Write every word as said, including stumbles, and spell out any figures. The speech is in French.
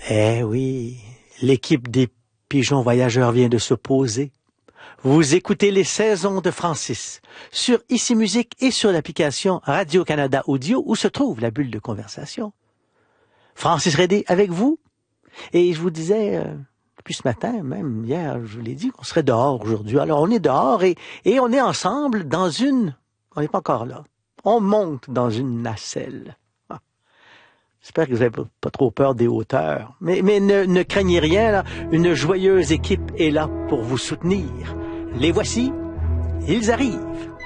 Eh oui, l'équipe des Pigeons Voyageurs vient de se poser. Vous écoutez les saisons de Francis sur Ici Musique et sur l'application Radio-Canada Audio où se trouve la bulle de conversation. Francis Redé avec vous. Et je vous disais, euh, depuis ce matin, même hier, je vous l'ai dit qu'on serait dehors aujourd'hui. Alors on est dehors et, et on est ensemble dans une... On n'est pas encore là. On monte dans une nacelle. Ah. J'espère que vous n'avez pas, pas trop peur des hauteurs. Mais, mais ne, ne craignez rien, là. Une joyeuse équipe est là pour vous soutenir. Les voici, ils arrivent.